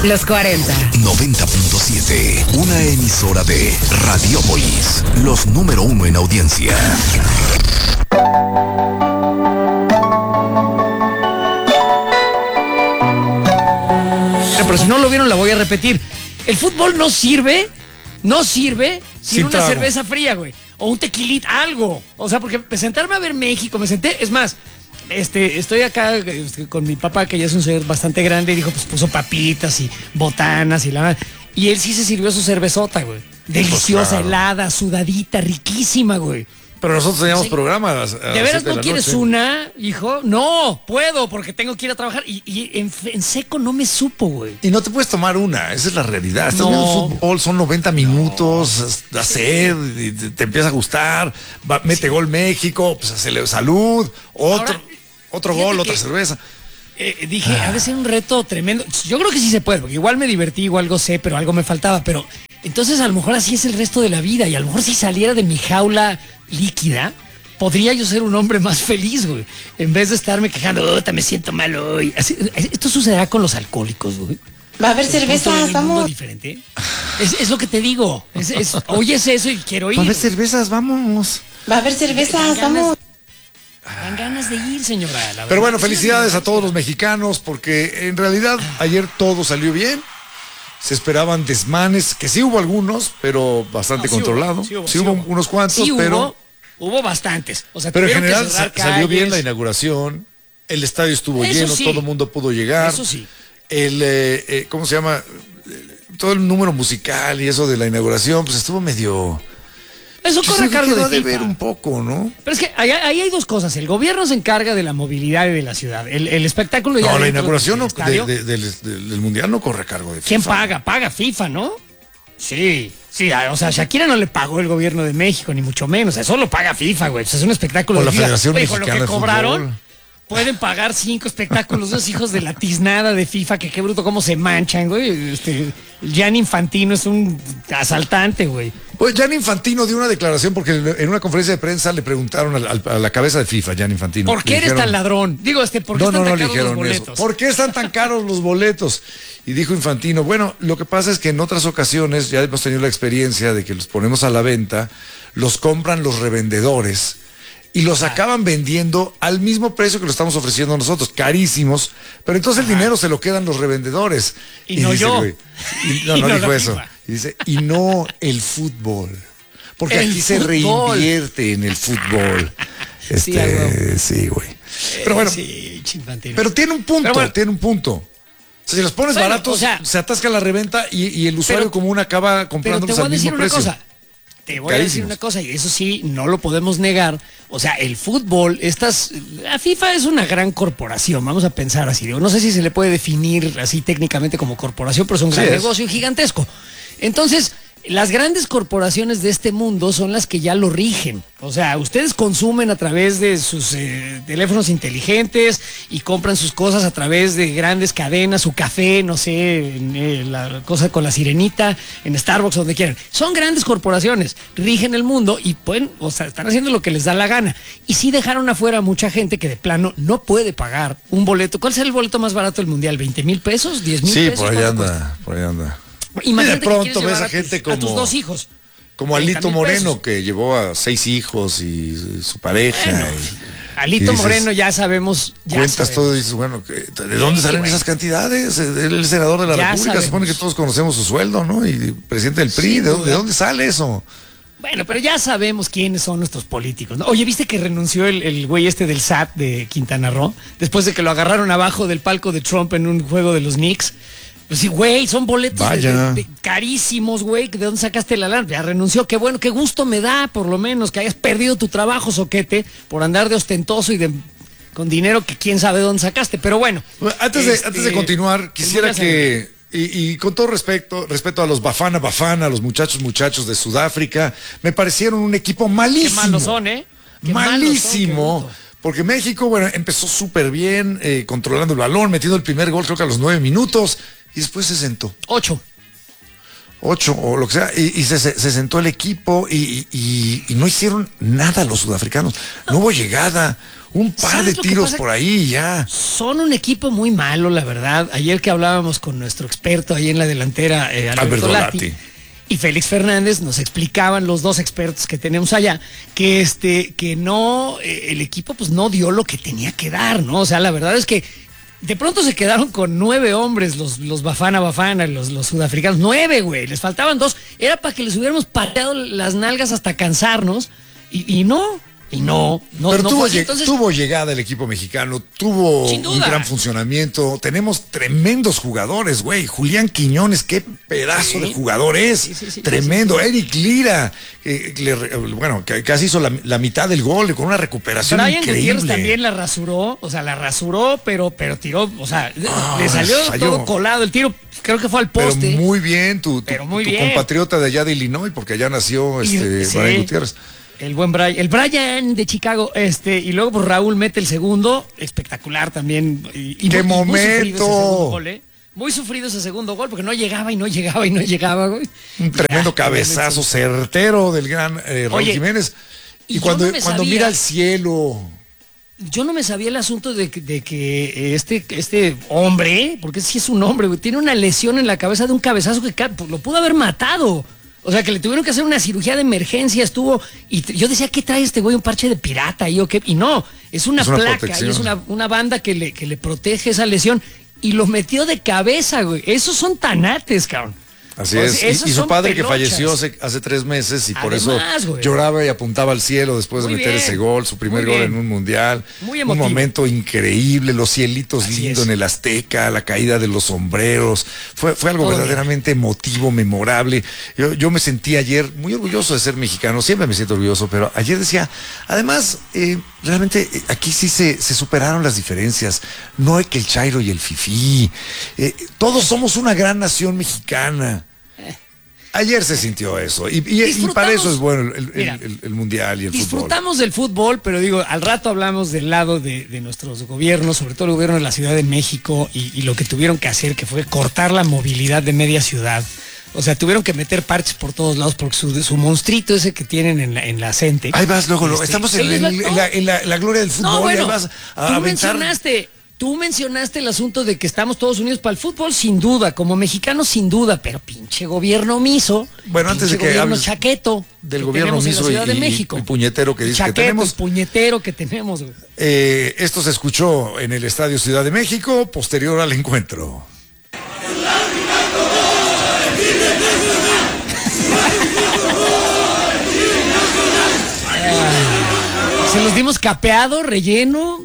Los 40. 90.7, una emisora de Radiopolis, los número 1 en audiencia. Pero si no lo vieron, la voy a repetir. El fútbol no sirve sin una cerveza fría, güey. O un tequilita, algo. O sea, porque sentarme a ver México, es más, estoy acá con mi papá, que ya es un señor bastante grande, y dijo, pues puso papitas y botanas y él sí se sirvió su cervezota, güey. Deliciosa, claro. Helada, sudadita, riquísima, güey. Pero nosotros teníamos programas. ¿De veras no quieres una, hijo? No, puedo, porque tengo que ir a trabajar. Y en seco no me supo, güey. Y no te puedes tomar una, esa es la realidad. Estás No. viendo fútbol, son 90 minutos, da sed, y te empieza a gustar, mete gol México, pues hacerle salud, otro gol, otra cerveza. Dije, ha de ser un reto tremendo. Yo creo que sí se puede, porque igual me divertí, igual algo sé, pero algo me faltaba. Pero entonces a lo mejor así es el resto de la vida. Y a lo mejor si saliera de mi jaula líquida, podría yo ser un hombre más feliz, güey. En vez de estarme quejando, me siento mal hoy. Esto sucederá con los alcohólicos, güey. Va a haber cervezas, vamos. Diferente. Es lo que te digo. Oyes eso y quiero ir. Va a haber cervezas, vamos. Va a haber cervezas, vamos. Dan ganas de ir, señora. Pero bueno, felicidades a todos los mexicanos, porque en realidad ayer todo salió bien. Se esperaban desmanes, que sí hubo algunos, pero bastante controlado. Sí hubo unos cuantos, sí pero hubo bastantes. O sea, pero en general salió bien la calles. inauguración. El estadio estuvo Eso lleno, sí. todo el mundo pudo llegar. Eso sí. ¿Cómo se llama? Todo el número musical y eso de la inauguración, pues estuvo medio... Eso corre a cargo de ver FIFA. un poco, ¿no? Pero es que ahí hay dos cosas. El gobierno se encarga de la movilidad y de la ciudad. El espectáculo ya... No, la dentro inauguración del estadio, del Mundial no corre a cargo de FIFA. ¿quién paga? Paga FIFA, ¿no? Sí, o sea, Shakira no le pagó el gobierno de México, ni mucho menos. Eso lo paga FIFA, güey. Pues es un espectáculo O de la FIFA. Federación Oye, con Mexicana lo que de cobraron, Fútbol. pueden pagar 5 espectáculos. Esos hijos de la tiznada de FIFA, que qué bruto cómo se manchan, güey. Gianni Infantino es un asaltante, güey. Pues Gianni Infantino dio una declaración porque en una conferencia de prensa le preguntaron a la cabeza de FIFA, Gianni Infantino. ¿Por qué eres tan ladrón? Digo, ¿por qué están tan le caros los dijeron boletos? eso. ¿Por qué están tan caros los boletos? Y dijo Infantino, bueno, lo que pasa es que en otras ocasiones ya hemos tenido la experiencia de que los ponemos a la venta, los compran los revendedores y los acaban vendiendo al mismo precio que lo estamos ofreciendo nosotros, carísimos, pero entonces el dinero se lo quedan los revendedores. Y no yo. No Y no dijo la eso. FIFA. Y dice, y no el fútbol. Porque El aquí se fútbol. reinvierte en el fútbol. Sí, güey. Sí, güey. Pero bueno, Sí, Infantino. pero tiene un punto, Pero bueno. tiene un punto. O sea, si los pones Bueno, baratos, o sea, se atasca la reventa y el usuario pero- común acaba Pero te comprándolos voy a al decir mismo una precio. cosa. Te voy a decir Carísimos. una cosa, y eso sí, no lo podemos negar. O sea, el fútbol, la FIFA es una gran corporación, vamos a pensar así. Digo, no sé si se le puede definir así técnicamente como corporación, pero es un gran Sí, negocio gigantesco. Entonces, las grandes corporaciones de este mundo son las que ya lo rigen. O sea, ustedes consumen a través de sus teléfonos inteligentes y compran sus cosas a través de grandes cadenas, su café, no sé, la cosa con la sirenita, en Starbucks, donde quieran. Son grandes corporaciones, rigen el mundo y pueden, o sea, están haciendo lo que les da la gana. Y sí dejaron afuera a mucha gente que de plano no puede pagar un boleto. ¿Cuál será el boleto más barato del mundial? ¿20,000 pesos? ¿10,000 Sí, pesos? por ahí ¿Cuánto anda, por ahí anda. cuesta? Y Imagínate de pronto que quieres ves llevar a gente a tus como- 2 hijos. Como Alito 30,000 Moreno, pesos. que llevó a 6 hijos y su pareja. Bueno, y Alito dices, Moreno ya sabemos. cuentas todo y dices, bueno, ¿de dónde salen güey. esas cantidades? Él es el senador de la Ya República, se supone que sabemos. todos conocemos su sueldo, ¿no? Y presidente del PRI, Sin ¿de duda. dónde sale eso? Bueno, pero ya sabemos quiénes son nuestros políticos, ¿no? Oye, ¿viste que renunció el güey este del SAT de Quintana Roo? Después de que lo agarraron abajo del palco de Trump en un juego de los Knicks. Pues sí, güey, son boletos Vaya. carísimos, güey. ¿De dónde sacaste la lana? Ya renunció. Qué bueno, qué gusto me da, por lo menos, que hayas perdido tu trabajo, soquete, por andar de ostentoso y con dinero que quién sabe dónde sacaste. Pero bueno. Bueno, antes de continuar, quisiera Mundial que, y con todo respeto a los Bafana, a los muchachos de Sudáfrica, me parecieron un equipo Qué malísimo. malos son, ¿eh? Qué malos son, qué Malísimo. bruto. Porque México, bueno, empezó súper bien, controlando el balón, metiendo el primer gol, creo que a los 9 minutos, y después se sentó. 8. 8 o lo que sea, y se sentó el equipo y no hicieron nada los sudafricanos. No hubo llegada, Un par de ¿Sabes lo que tiros pasa? por ahí ya. Son un equipo muy malo, la verdad. Ayer que hablábamos con nuestro experto ahí en la delantera, Alberto Lati, y Félix Fernández, nos explicaban los dos expertos que tenemos allá, que no, el equipo pues no dio lo que tenía que dar, ¿no? O sea, la verdad es que de pronto se quedaron con 9 hombres los Bafana, los sudafricanos. 9, güey, les faltaban 2. Era para que les hubiéramos pateado las nalgas hasta cansarnos, y no. No Pero fue así. Entonces, tuvo llegada el equipo mexicano, tuvo Sin duda. un gran funcionamiento. Tenemos tremendos jugadores, güey. Julián Quiñones, qué pedazo de jugador es. Sí. Tremendo. Eric Lira, que casi hizo la mitad del gol con una recuperación Brian increíble. Gutiérrez también la rasuró, pero tiró, o sea, le salió falló. todo colado el tiro. Creo que fue al poste. Pero muy bien, tu bien. compatriota de allá de Illinois, porque allá nació Sí. Brian Gutiérrez. El buen Brian, el Brian de Chicago, y luego pues Raúl mete el segundo, espectacular también. ¡Qué muy sufrido ese momento! segundo gol, ¿eh? Muy sufrido ese segundo gol, porque no llegaba, güey. Un tremendo cabezazo certero del gran Raúl Oye, Jiménez. y Y yo cuando no me mira sabía- al cielo. Yo no me sabía el asunto de que este hombre, porque sí es un hombre, güey, tiene una lesión en la cabeza de un cabezazo que pues, lo pudo haber matado. O sea, que le tuvieron que hacer una cirugía de emergencia, y yo decía, ¿qué trae este güey? ¿Un parche de pirata? ¿Y qué? Y no, es una placa, protección. y es una banda que le protege esa lesión, y lo metió de cabeza, güey. Esos son tanates, cabrón. Así O sea, es. esos Y su son padre pelochas. que falleció hace 3 meses y por Además, eso güey. lloraba y apuntaba al cielo después de Muy meter bien. ese gol, su primer Muy gol bien. en un mundial. Muy Un emotivo. momento increíble, los cielitos Así lindo es. en el Azteca, la caída de los sombreros. Fue algo Todo verdaderamente emotivo, memorable. Yo me sentí ayer muy orgulloso de ser mexicano, siempre me siento orgulloso, pero ayer decía, además, realmente aquí sí se superaron las diferencias. No hay que el Chairo y el Fifí. Todos somos una gran nación mexicana. Ayer se sintió eso, y para eso es bueno el Mundial y el fútbol. Disfrutamos del fútbol, pero digo, al rato hablamos del lado de nuestros gobiernos, sobre todo el gobierno de la Ciudad de México, y lo que tuvieron que hacer, que fue cortar la movilidad de media ciudad. O sea, tuvieron que meter parches por todos lados porque su monstruito ese que tienen en la CENTE. Ahí vas, luego, estamos en la gloria del fútbol, No, bueno, ahí vas a aventar. Tú mencionaste el asunto de que estamos todos unidos para el fútbol, sin duda, como mexicanos, sin duda, pero pinche gobierno omiso. Bueno, antes de que gobierno hables chaqueto del que gobierno tenemos en la omiso Ciudad de México. y puñetero que dice Chaqueto, que tenemos. puñetero que tenemos, güey. Esto se escuchó en el Estadio Ciudad de México, posterior al encuentro. Se los dimos capeado, relleno,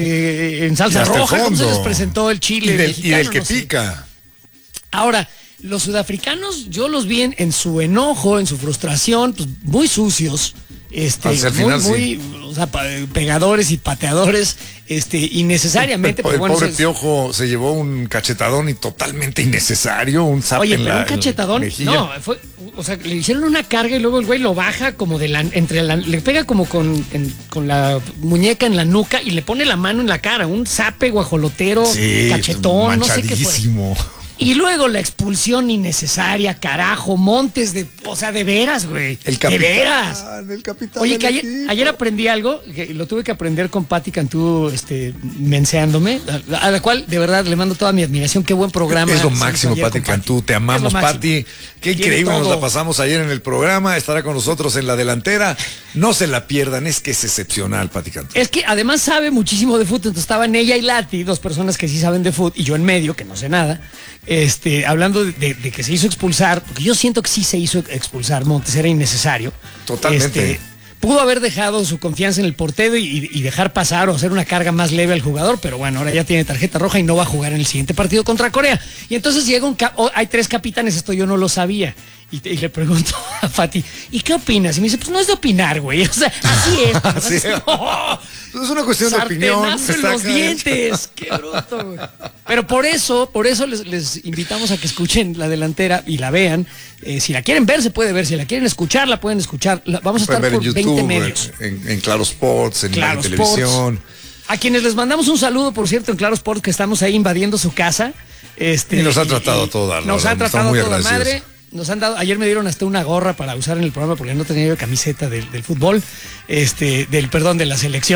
en salsa hasta el roja. ¿Cómo se fondo. les presentó el chile Y del mexicano? que No sé. pica. Ahora, los sudafricanos, yo los vi en su enojo, en su frustración, pues muy sucios, Hacia el final, o sea, pegadores y pateadores, innecesariamente. El pues, bueno, pobre Piojo se llevó un cachetadón y totalmente innecesario, un zap Oye, en pero la un cachetadón, mejilla. no, o sea, le hicieron una carga y luego el güey lo baja como le pega como con la muñeca en la nuca y le pone la mano en la cara, un zape guajolotero, Sí, cachetón, no sé qué fue. manchadísimo. Y luego la expulsión innecesaria, carajo, Montes de veras, güey. El de capitán, veras. el capitán Oye, del que equipo. ayer aprendí algo, que lo tuve que aprender con Pati Cantú, menseándome, a la cual de verdad le mando toda mi admiración. Qué buen programa. Es lo se hizo máximo, ayer Pati con Cantú. Te Es amamos, lo máximo. Pati. Qué Tiene increíble nos todo. la pasamos ayer en el programa. Estará con nosotros en la delantera. No se la pierdan, es que es excepcional, Pati Cantú. Es que además sabe muchísimo de fútbol, entonces estaban ella y Lati, dos personas que sí saben de fútbol, y yo en medio, que no sé nada, hablando de que se hizo expulsar, porque yo siento que sí se hizo expulsar Montes, era innecesario. Totalmente. Pudo haber dejado su confianza en el portero y dejar pasar o hacer una carga más leve al jugador, pero bueno, ahora ya tiene tarjeta roja y no va a jugar en el siguiente partido contra Corea. Y entonces llega hay 3 capitanes, esto yo no lo sabía. Y le pregunto a Fati, ¿y qué opinas? Y me dice, pues no es de opinar, güey. O sea, así es. Así es. Es una cuestión de opinión. Sartenazo en los dientes. Qué bruto, güey. Pero por eso les invitamos a que escuchen la delantera y la vean. Si la quieren ver, se puede ver. Si la quieren escuchar, la pueden escuchar. Vamos a estar Pueden ver por en 20 YouTube, medios. en Claro Sports, en Claro televisión. Sports. A quienes les mandamos un saludo, por cierto, en Claro Sports, que estamos ahí invadiendo su casa. Y nos han tratado a toda Nos han estamos tratado muy a toda agradecidos. madre. Nos han dado, ayer me dieron hasta una gorra para usar en el programa porque no tenía yo camiseta del fútbol, de la selección.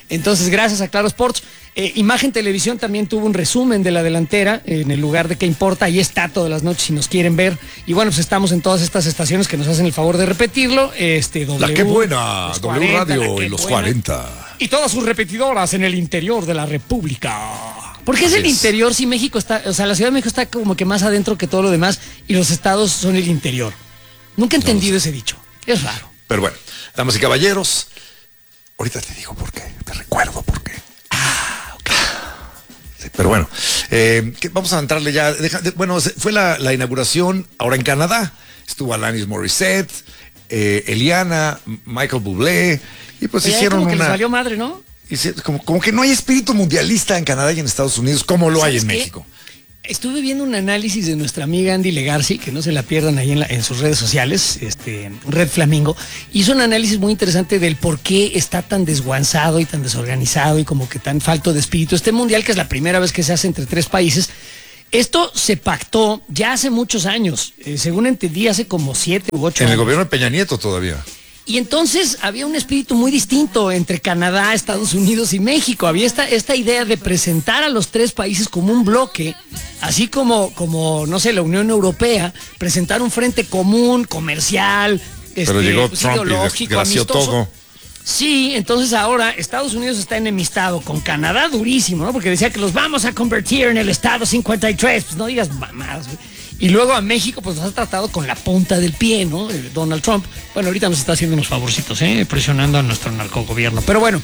Entonces, gracias a Claro Sports. Imagen Televisión también tuvo un resumen de la delantera en el lugar de qué importa. Ahí está todas las noches si nos quieren ver. Y bueno, pues estamos en todas estas estaciones que nos hacen el favor de repetirlo. La Qué Buena, W Radio en los 40. Y todas sus repetidoras en el interior de la República. Porque es el interior, si México está, o sea, la Ciudad de México está como que más adentro que todo lo demás y los estados son el interior. Nunca he entendido ese dicho. Es raro. Pero bueno, damas y caballeros, ahorita te digo por qué, te recuerdo por qué. Ok. Sí, pero bueno, vamos a entrarle ya. Bueno, fue la inauguración ahora en Canadá. Estuvo Alanis Morissette, Eliana, Michael Bublé, y pues Oye, hicieron como que una... les valió madre, ¿no? Como que no hay espíritu mundialista en Canadá y en Estados Unidos como lo hay en México. Estuve viendo un análisis de nuestra amiga Andy Legarci, que no se la pierdan ahí en sus redes sociales, Red Flamingo. Hizo un análisis muy interesante del por qué está tan desguanzado y tan desorganizado y como que tan falto de espíritu este mundial, que es la primera vez que se hace entre 3 países. Esto se pactó ya hace muchos años, según entendí, hace como 7 u 8 años. En el gobierno de Peña Nieto todavía. Y entonces había un espíritu muy distinto entre Canadá, Estados Unidos y México. Había esta idea de presentar a los 3 países como un bloque, así como, no sé, la Unión Europea, presentar un frente común, comercial, pero llegó Trump ideológico, y desgració amistoso. todo. Sí, entonces ahora Estados Unidos está enemistado con Canadá durísimo, ¿no? Porque decía que los vamos a convertir en el Estado 53, pues no digas mamadas, güey. Y luego a México pues nos ha tratado con la punta del pie, ¿no? Donald Trump. Bueno, ahorita nos está haciendo unos favorcitos, presionando a nuestro narcogobierno. Pero bueno,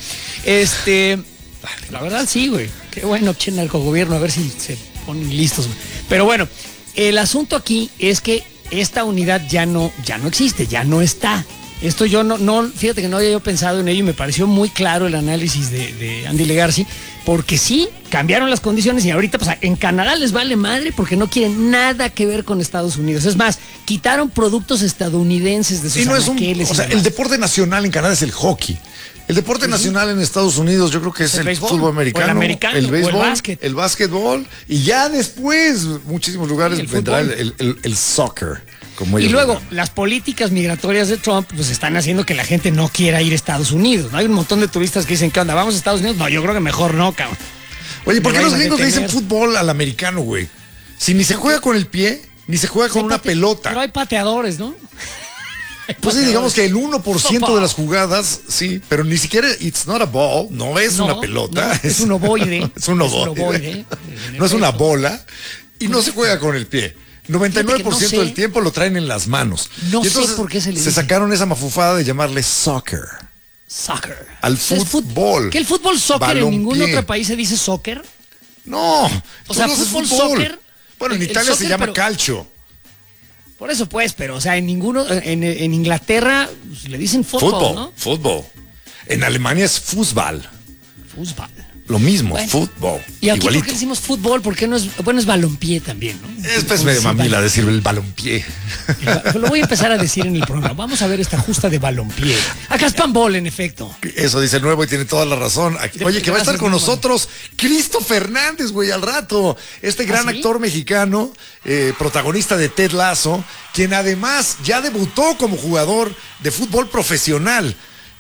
la verdad sí, güey. Qué bueno, che, narcogobierno, a ver si se ponen listos, güey. Pero bueno, el asunto aquí es que esta unidad ya no existe, ya no está. Esto yo no, fíjate que no había yo pensado en ello y me pareció muy claro el análisis de Andy Legarci, porque sí, cambiaron las condiciones y ahorita pues en Canadá les vale madre porque no quieren nada que ver con Estados Unidos. Es más, quitaron productos estadounidenses de sus anaqueles. O sea, el deporte nacional en Canadá es el hockey. El deporte nacional en Estados Unidos yo creo que es el béisbol, fútbol americano, el béisbol, básquet. el básquetbol, y ya después, muchísimos lugares, vendrá el soccer. Y luego, las políticas migratorias de Trump pues están haciendo que la gente no quiera ir a Estados Unidos, ¿no? Hay un montón de turistas que dicen, ¿qué onda? ¿Vamos a Estados Unidos? No, yo creo que mejor no, cabrón. Oye, ¿por qué los gringos le dicen fútbol al americano, güey? Si ni se juega con el pie, ni se juega con una pelota. Pero hay pateadores, ¿no? Pues sí, digamos que el 1% de las jugadas, sí, pero ni siquiera, it's not a ball, no es una pelota. No, es un ovoide. Es un ovoide. No es una bola y no se juega con el pie. 99% del tiempo lo traen en las manos. No sé por qué se le dice. Se sacaron esa mafufada de llamarle soccer. Soccer. Al fútbol. ¿Que el fútbol soccer en ningún otro país se dice soccer? No. O sea, fútbol soccer. Bueno, en Italia se llama calcio. Por eso pues, pero o sea, en Inglaterra pues, le dicen fútbol, ¿no? Fútbol. En Alemania es Fußball. Fútbol. Lo mismo, fútbol. ¿Y aquí por qué decimos fútbol? Porque no es, bueno, es balompié también, ¿no? Es pues medio mamila decir el balompié. Lo voy a empezar a decir en el programa. Vamos a ver esta justa de balompié. Acá es panball, en efecto. Eso dice el nuevo y tiene toda la razón. Oye, que va a estar con nosotros Cristo Fernández, güey, al rato. Este gran actor mexicano, protagonista de Ted Lasso, quien además ya debutó como jugador de fútbol profesional.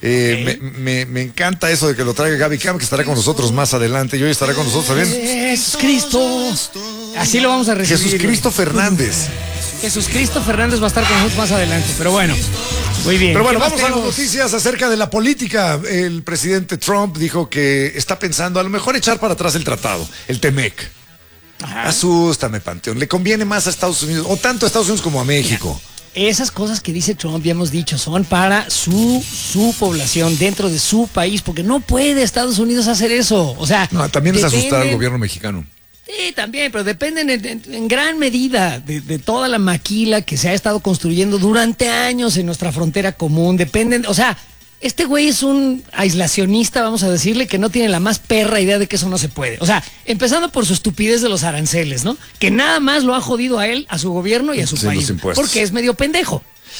Me encanta eso de que lo traiga Gaby Cam, que estará con nosotros más adelante y hoy estará con nosotros también. Jesús Cristo. Así lo vamos a recibir. Jesús Cristo Fernández. Jesús Cristo Fernández va a estar con nosotros más adelante, pero bueno, muy bien. Pero bueno, vamos a las noticias acerca de la política. El presidente Trump dijo que está pensando a lo mejor echar para atrás el tratado, el TEMEC. Ajá. Asústame, Panteón. Le conviene más a Estados Unidos, o tanto a Estados Unidos como a México. Esas cosas que dice Trump, ya hemos dicho, son para su población dentro de su país, porque no puede Estados Unidos hacer eso. O sea, no, también es asustar al gobierno mexicano. Sí, también, pero dependen en gran medida de toda la maquila que se ha estado construyendo durante años en nuestra frontera común. Dependen, o sea, este güey es un aislacionista, vamos a decirle, que no tiene la más perra idea de que eso no se puede. O sea, empezando por su estupidez de los aranceles, ¿no? Que nada más lo ha jodido a él, a su gobierno y a su país. Porque es medio pendejo.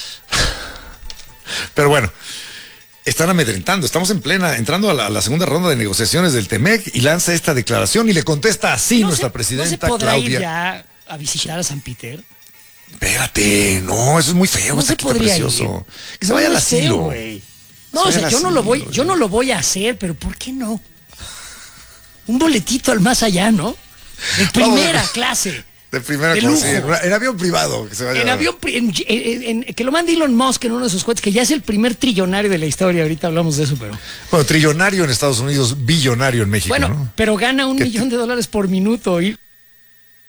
Pero bueno, están amedrentando. Estamos entrando a la segunda ronda de negociaciones del TEMEC y lanza esta declaración y le contesta así nuestra presidenta ¿no se podrá Claudia. Ir ya a visitar a San Peter? Espérate, no, eso es muy feo. No se podría precioso. Ir. Que se vaya al asilo. Güey. No, o sea, Suena yo no así, lo voy a hacer, pero ¿por qué no? Un boletito al más allá, ¿no? De primera clase. De primera de clase. lujo. En avión privado. Que se vaya En avión, que lo mande Elon Musk en uno de sus cohetes, que ya es el primer trillonario de la historia. Ahorita hablamos de eso, pero. Bueno, trillonario en Estados Unidos, billonario en México. Bueno, ¿no? pero gana $1 millón por minuto. Y